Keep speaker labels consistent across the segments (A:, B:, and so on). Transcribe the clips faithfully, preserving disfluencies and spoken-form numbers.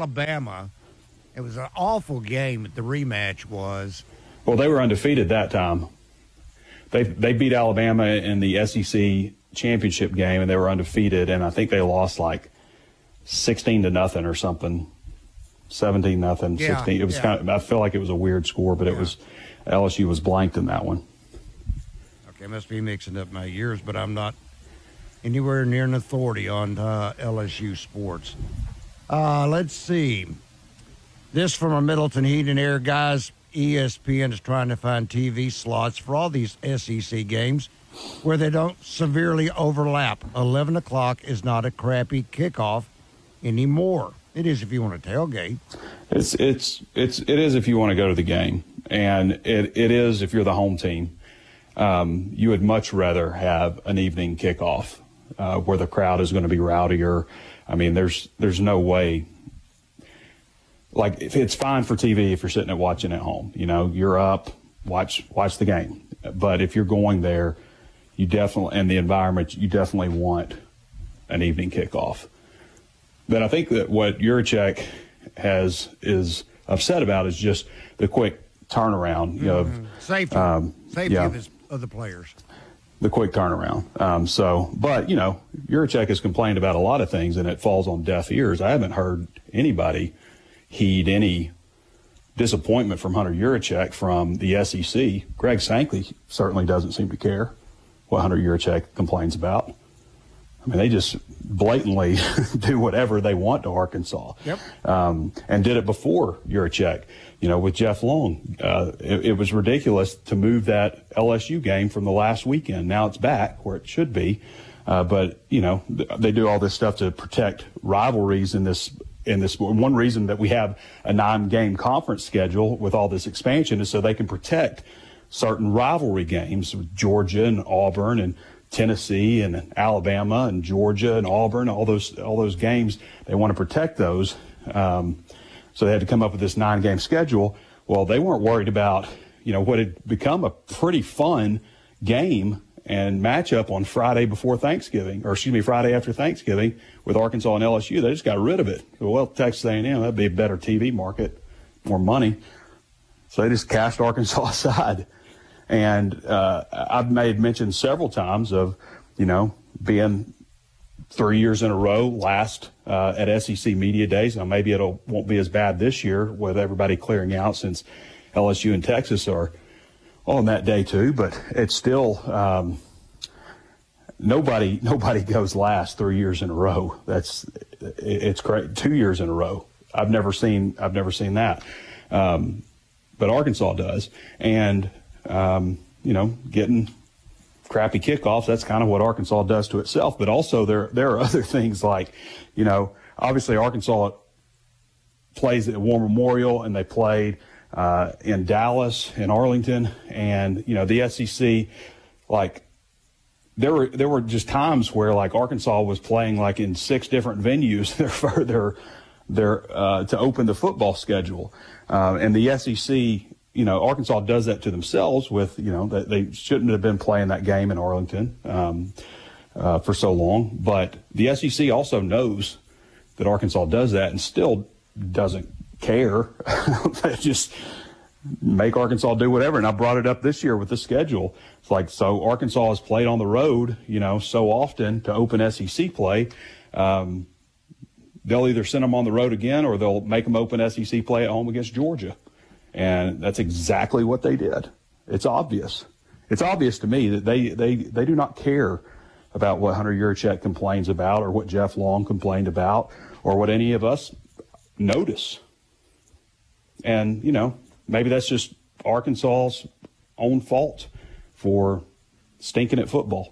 A: Alabama. It was an awful game. The rematch was.
B: Well, they were undefeated that time. They they beat Alabama in the S E C championship game, and they were undefeated. And I think they lost like sixteen to nothing or something, seventeen nothing,
A: yeah,
B: sixteen. It was
A: yeah.
B: kind of. I feel like it was a weird score, but it
A: yeah.
B: was L S U was blanked in that one.
A: Okay, I must be mixing up my years, but I'm not anywhere near an authority on uh, L S U sports. Uh, let's see. This from our Middleton Heat and Air guys. E S P N is trying to find T V slots for all these S E C games where they don't severely overlap. eleven o'clock is not a crappy kickoff anymore. It is if you want to tailgate.
B: It's it's it's it is if you want to go to the game, and it it is if you're the home team. Um, you would much rather have an evening kickoff uh, where the crowd is going to be rowdier. I mean, there's there's no way. Like, if it's fine for T V if you're sitting and watching at home. You know, you're up, watch watch the game. But if you're going there, you definitely, and the environment, you definitely want an evening kickoff. But I think that what Yurachek has is upset about is just the quick turnaround mm-hmm. of
A: safety,
B: um,
A: safety
B: yeah,
A: of, his, of the players.
B: The quick turnaround. Um, so, but you know, Yurachek has complained about a lot of things, and it falls on deaf ears. I haven't heard anybody heed any disappointment from Hunter Yurachek from the S E C. Greg Sankey certainly doesn't seem to care what Hunter Yurachek complains about. I mean, they just blatantly do whatever they want to Arkansas.
A: Yep.
B: Um, and did it before Yurachek, you know, with Jeff Long. Uh, it, it was ridiculous to move that L S U game from the last weekend. Now it's back where it should be. Uh, but, you know, they do all this stuff to protect rivalries in this in this. One reason that we have a nine-game conference schedule with all this expansion is so they can protect certain rivalry games with Georgia and Auburn and Tennessee and Alabama and Georgia and Auburn, all those all those games. They want to protect those. Um, so they had to come up with this nine-game schedule. Well, they weren't worried about, you know, what had become a pretty fun game and matchup on Friday before Thanksgiving, or excuse me, Friday after Thanksgiving with Arkansas and L S U. They just got rid of it. Well, Texas A and M, that'd be a better T V market, more money. So they just cast Arkansas aside. And uh, I've made mention several times of, you know, being three years in a row last uh, at S E C Media Days. Now, maybe it won't be as bad this year with everybody clearing out since L S U and Texas are on that day too, but it's still um, nobody nobody goes last three years in a row. That's it, it's great. Two years in a row. I've never seen I've never seen that, um, but Arkansas does, and um, you know, getting crappy kickoffs. That's kind of what Arkansas does to itself. But also there there are other things like, you know, obviously Arkansas plays at War Memorial, and they played Uh, in Dallas, in Arlington, and you know the S E C, like there were there were just times where like Arkansas was playing like in six different venues their their their uh, to open the football schedule, uh, and the S E C, you know, Arkansas does that to themselves with, you know, they, they shouldn't have been playing that game in Arlington um, uh, for so long, but the S E C also knows that Arkansas does that and still doesn't care. They just make Arkansas do whatever. And I brought it up this year with the schedule. It's like, so Arkansas has played on the road, you know, so often to open S E C play. Um, they'll either send them on the road again or they'll make them open S E C play at home against Georgia. And that's exactly what they did. It's obvious. It's obvious to me that they, they, they do not care about what Hunter Yurachek complains about or what Jeff Long complained about or what any of us notice. And, you know, maybe that's just Arkansas's own fault for stinking at football.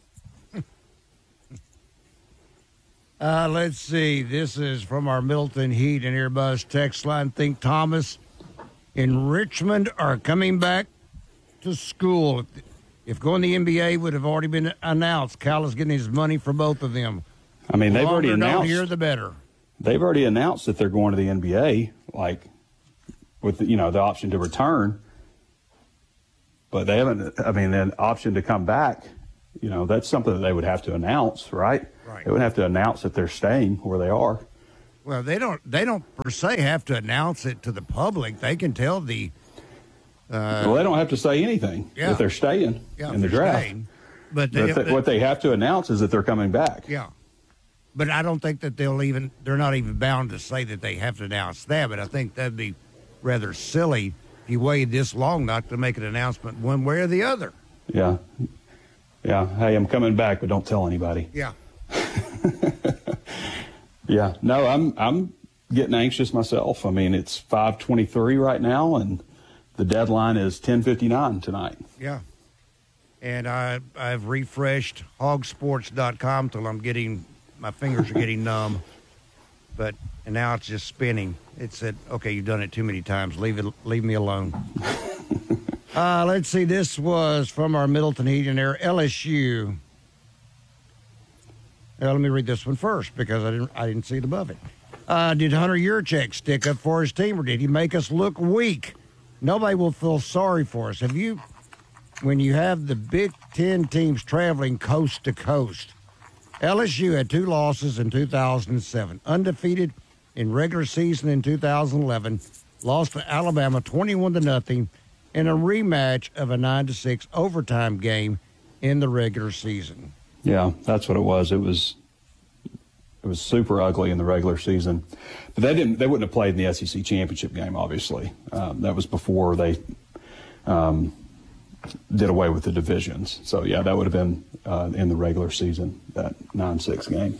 A: Uh, let's see. This is from our Milton Heat and Airbus text line. Think Thomas and Richmond are coming back to school. If going to the N B A would have already been announced, Cal is getting his money for both of them.
B: I mean, they've already announced.
A: The longer the better.
B: They've already announced that they're going to the N B A, like, with, you know, the option to return, but they haven't, I mean, an option to come back, you know, that's something that they would have to announce, right?
A: Right.
B: They would have to announce that they're staying where they are.
A: Well, they don't. They don't per se have to announce it to the public. They can tell the. Uh,
B: well, they don't have to say anything
A: yeah.
B: if they're staying
A: yeah,
B: in the draft.
A: Staying, but, they,
B: but th- what they have to announce is that they're coming back.
A: Yeah, but I don't think that they'll even. They're not even bound to say that they have to announce that. But I think that'd be rather silly if you waited this long not to make an announcement one way or the other.
B: Yeah, yeah. Hey, I'm coming back, but don't tell anybody.
A: Yeah.
B: Yeah. No, I'm. I'm getting anxious myself. I mean, it's five twenty-three right now, and the deadline is ten fifty-nine tonight.
A: Yeah. And I, I've refreshed hog sports dot com till I'm getting, my fingers are getting numb. But, and now it's just spinning. It said, okay, you've done it too many times. Leave it, leave me alone. uh, let's see. This was from our Middleton Heat and Air, L S U. Now, let me read this one first because I didn't, I didn't see it above it. Uh, did Hunter Yurchek stick up for his team, or did he make us look weak? Nobody will feel sorry for us. Have you, when you have the Big Ten teams traveling coast to coast, L S U had two losses in two thousand seven, undefeated in regular season in two thousand eleven, lost to Alabama twenty-one to nothing in a rematch of a nine to six overtime game in the regular season.
B: Yeah, that's what it was. It was it was super ugly in the regular season, but they didn't. They wouldn't have played in the S E C championship game. Obviously, um, that was before they um, did away with the divisions. So yeah, that would have been uh, in the regular season, that nine six game.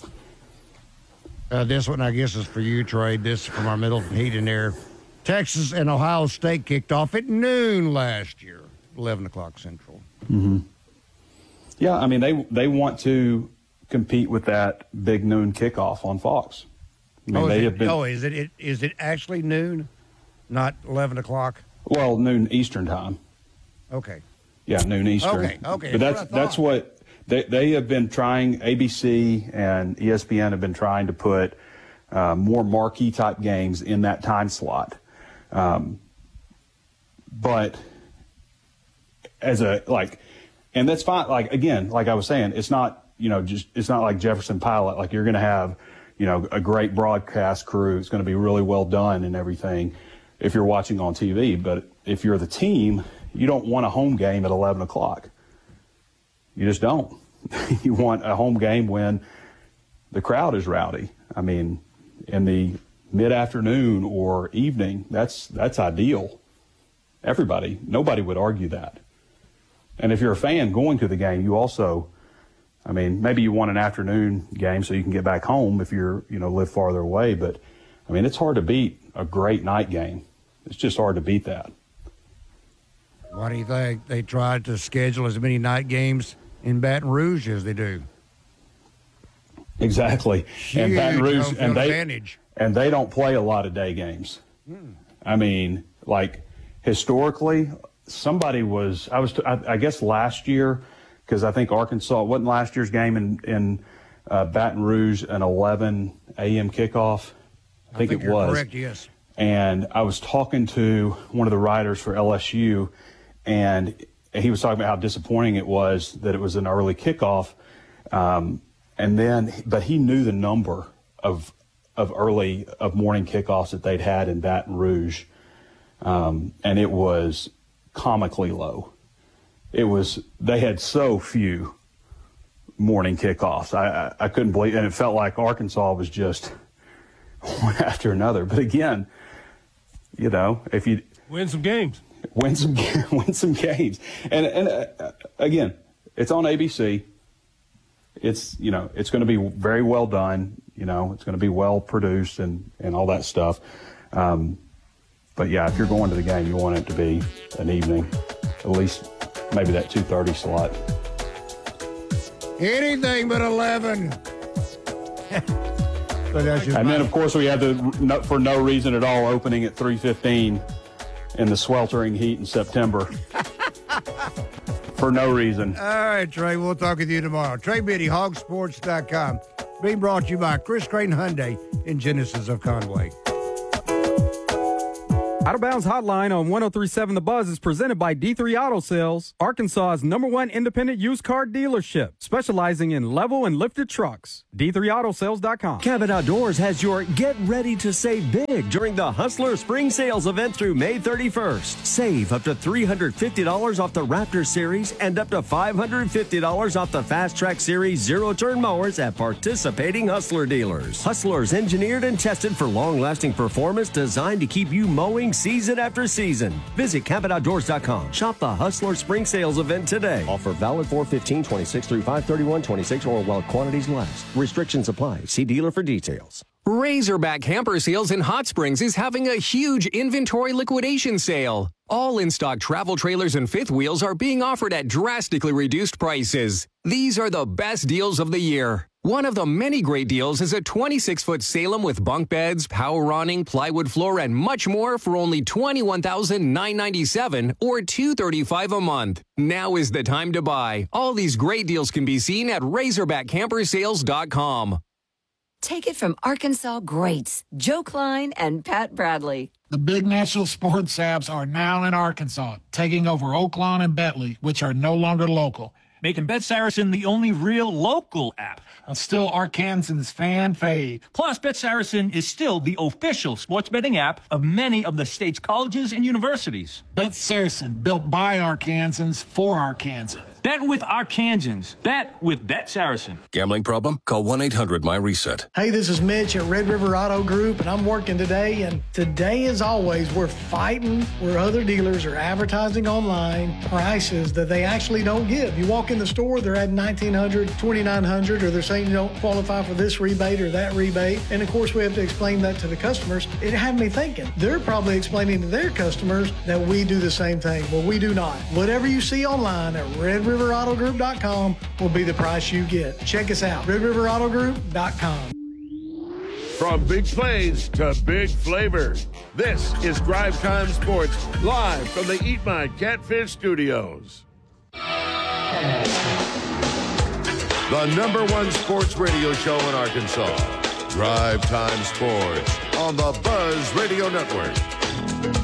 A: Uh, this one, I guess, is for you, Trey. This is from our Middleton Heat and Air. Texas and Ohio State kicked off at noon last year, eleven o'clock Central.
B: Mm-hmm. Yeah, I mean, they they want to compete with that big noon kickoff on Fox. I mean,
A: oh,
B: they
A: is
B: have
A: it,
B: been,
A: oh, is it, it is it actually noon, not eleven o'clock?
B: Well, noon Eastern time.
A: Okay.
B: Yeah, noon Eastern.
A: Okay, okay.
B: But that's
A: that's what,
B: that's what they they have been trying. A B C and E S P N have been trying to put uh, more marquee type games in that time slot. Um, but as a like, and that's fine. Like again, like I was saying, it's not you know just it's not like Jefferson Pilot. Like you're going to have you know a great broadcast crew. It's going to be really well done and everything if you're watching on T V. But if you're the team, you don't want a home game at eleven o'clock. You just don't. You want a home game when the crowd is rowdy. I mean, in the mid-afternoon or evening, that's that's ideal. Everybody, nobody would argue that. And if you're a fan going to the game, you also, I mean, maybe you want an afternoon game so you can get back home if you're, you know, live farther away. But, I mean, it's hard to beat a great night game. It's just hard to beat that.
A: Why do you think they tried to schedule as many night games in Baton Rouge as they do?
B: Exactly.
A: Huge
B: and Baton Rouge,
A: home
B: and
A: field
B: they,
A: advantage.
B: and they don't play a lot of day games. Hmm. I mean, like historically, somebody was, I was, t- I, I guess last year, because I think Arkansas, wasn't last year's game in, in uh, Baton Rouge an eleven a.m. kickoff? I think,
A: I think
B: it
A: you're
B: was.
A: Correct, yes.
B: And I was talking to one of the writers for L S U, and he was talking about how disappointing it was that it was an early kickoff. Um, and then, but he knew the number of of early of morning kickoffs that they'd had in Baton Rouge, um, and it was comically low. It was they had so few morning kickoffs. I, I I couldn't believe, and it felt like Arkansas was just one after another. But again, you know, if you
C: win some games.
B: Win some, win some games, and and uh, again, it's on A B C. It's you know it's going to be very well done. You know it's going to be well produced and, and all that stuff. Um, but yeah, if you're going to the game, you want it to be an evening, at least maybe that two thirty slot.
A: Anything but eleven. So that's your
B: And then
A: mind.
B: of course we had the for no reason at all opening at three fifteen. In the sweltering heat in September. For no reason.
A: All right, Trey, we'll talk with you tomorrow. Trey Biddy, hog sports dot com. Being brought to you by Chris Creighton Hyundai in Genesis of Conway.
C: Out of Bounds Hotline on one oh three point seven The Buzz is presented by D three Auto Sales, Arkansas's number one independent used car dealership, specializing in level and lifted trucks. D three auto sales dot com.
D: Cabot Outdoors has your Get Ready to Save Big during the Hustler Spring Sales event through May thirty-first. Save up to three hundred fifty dollars off the Raptor Series and up to five hundred fifty dollars off the Fast Track Series zero-turn mowers at participating Hustler dealers. Hustler's engineered and tested for long-lasting performance designed to keep you mowing season after season. Visit cabot outdoors dot com. Shop the Hustler Spring Sales event today. Offer valid four fifteen twenty-six through five thirty-one twenty-six or while quantities last. Restrictions apply. See dealer for details.
E: Razorback Camper Sales in Hot Springs is having a huge inventory liquidation sale. All in-stock travel trailers and fifth wheels are being offered at drastically reduced prices. These are the best deals of the year. One of the many great deals is a twenty-six foot Salem with bunk beds, power awning, plywood floor, and much more for only twenty-one thousand nine hundred ninety-seven dollars or two hundred thirty-five dollars a month. Now is the time to buy. All these great deals can be seen at razorback camper sales dot com.
F: Take it from Arkansas greats, Joe Klein and Pat Bradley.
G: The big national sports apps are now in Arkansas, taking over Oaklawn and Bentley, which are no longer local.
H: Making Bet Saracen the only real local app.
G: And still Arkansans' fan fave.
H: Plus, Bet Saracen is still the official sports betting app of many of the state's colleges and universities.
G: Bet Saracen, built by Arkansans for Arkansans.
H: Bet with Arkansans. Bet with Bet Saracen.
I: Gambling problem? Call one eight hundred my reset.
J: Hey, this is Mitch at Red River Auto Group, and I'm working today. And today, as always, we're fighting where other dealers are advertising online prices that they actually don't give. You walk in the store, they're at nineteen hundred dollars, twenty-nine hundred dollars, or they're saying you don't qualify for this rebate or that rebate. And of course, we have to explain that to the customers. It had me thinking. They're probably explaining to their customers that we do the same thing. Well, we do not. Whatever you see online at Red River Auto Group dot com will be the price you get. Check us out, Red River Auto Group dot com.
K: From big plays to big flavor, this is Drive Time Sports, live from the Eat My Catfish studios. The number one sports radio show in Arkansas, Drive Time Sports on the Buzz Radio Network.